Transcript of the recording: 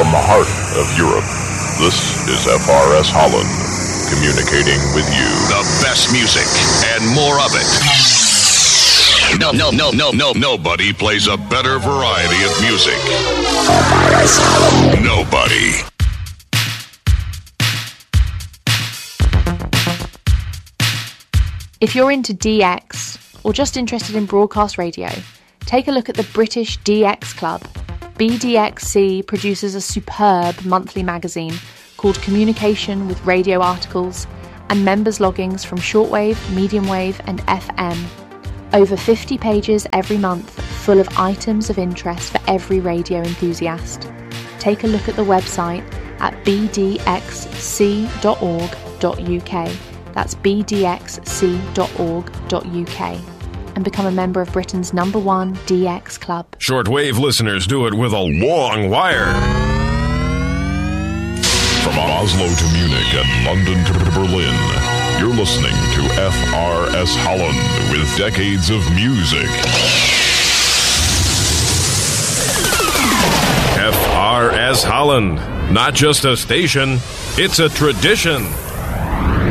From the heart of Europe, this is FRS Holland, communicating with you. The best music and more of it. Nobody plays a better variety of music. Nobody. If you're into DX, or just interested in broadcast radio, take a look at the British DX Club. BDXC produces a superb monthly magazine called Communication with Radio Articles and members' loggings from shortwave, medium wave and FM. Over 50 pages every month, full of items of interest for every radio enthusiast. Take a look at the website at bdxc.org.uk. That's bdxc.org.uk. And become a member of Britain's #1 DX club. Shortwave listeners do it with a long wire. From Oslo to Munich and London to Berlin, you're listening to FRS Holland with decades of music. FRS Holland, not just a station, it's a tradition.